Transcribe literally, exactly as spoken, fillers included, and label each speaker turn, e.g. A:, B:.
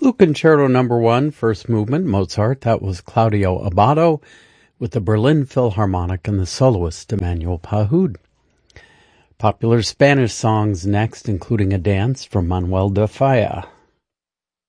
A: Flute Concerto Number One, first movement, Mozart. That was Claudio Abbado with the Berlin Philharmonic and the soloist Emmanuel Pahud. Popular Spanish songs next, including a dance from Manuel de Falla.